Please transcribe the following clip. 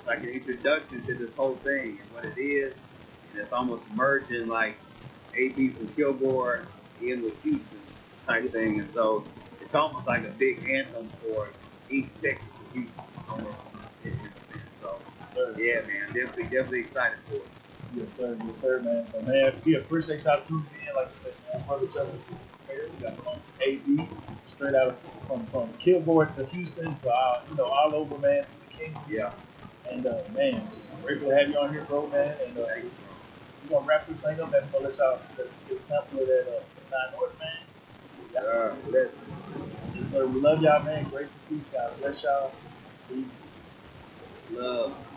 like an introduction to this whole thing and what it is, and it's almost merging like AB from Kilgore in with Houston type thing, and so it's almost like a big anthem for East Texas and Houston, almost in a sense. So yeah, man, definitely excited for it. Yes, sir, man. So, man, we appreciate y'all tuning in. Like I said, man, Brother Justin, we got AB straight out from Kilgore to Houston to all over, man, through the kingdom. Yeah. And man, just grateful to have you on here, bro, man. And so we're gonna wrap this thing up, and we're gonna let y'all get a sample of that Nine North, man. So, yes, sir. We love y'all, man. Grace and peace, God bless y'all. Peace. Love.